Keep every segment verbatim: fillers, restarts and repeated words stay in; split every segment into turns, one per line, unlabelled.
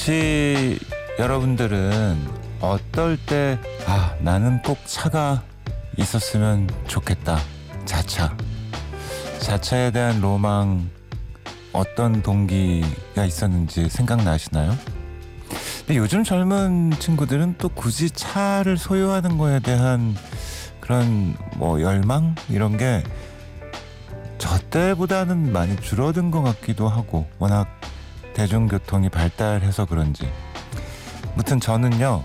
혹시 여러분들은 어떨 때 아, 나는 꼭 차가 있었으면 좋겠다. 자차. 자차에 대한 로망, 어떤 동기가 있었는지 생각나시나요? 근데 요즘 젊은 친구들은 또 굳이 차를 소유하는 거에 대한 그런 뭐 열망? 이런 게 저 때보다는 많이 줄어든 것 같기도 하고, 워낙 대중교통이 발달해서 그런지. 무튼 저는요,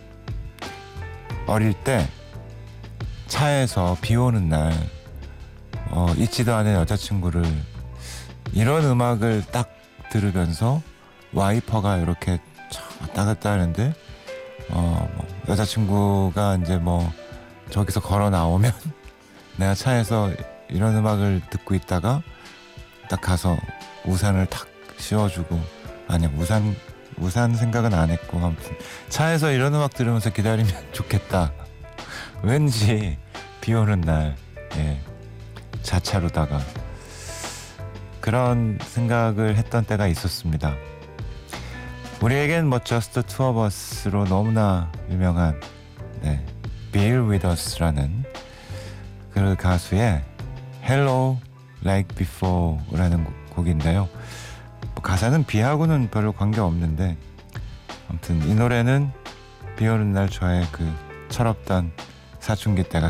어릴 때 차에서 비 오는 날 어, 있지도 않은 여자친구를 이런 음악을 딱 들으면서 와이퍼가 이렇게 왔다 갔다 하는데 어, 뭐 여자친구가 이제 뭐 저기서 걸어 나오면 내가 차에서 이런 음악을 듣고 있다가 딱 가서 우산을 탁 씌워주고, 아니야, 우산 우산 생각은 안 했고, 아무튼 차에서 이런 음악 들으면서 기다리면 좋겠다. 왠지 비 오는 날, 예, 자차로다가 그런 생각을 했던 때가 있었습니다. 우리에겐 뭐 Just Two of Us로 너무나 유명한 네, Bear With Us라는 그 가수의 Hello Like Before라는 곡인데요. 뭐 가사는 비하고는 별로 관계없는데, 아무튼 이 노래는 비 오는 날 저의 그 철없던 사춘기 때가